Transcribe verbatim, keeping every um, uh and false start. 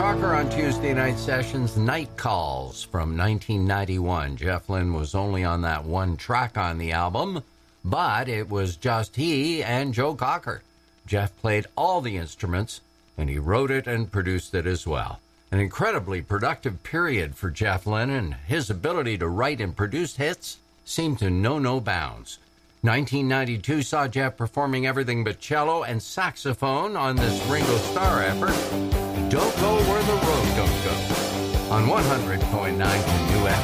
Crocker on Tuesday Night Sessions, Night Calls from nineteen ninety-one. Jeff Lynne was only on that one track on the album, but it was just he and Joe Cocker. Jeff played all the instruments, and he wrote it and produced it as well. An incredibly productive period for Jeff Lynne, and his ability to write and produce hits seemed to know no bounds. nineteen ninety-two saw Jeff performing everything but cello and saxophone on this Ringo Starr effort, Don't Go Where the Road Don't Go, on one hundred point nine Canoe F M.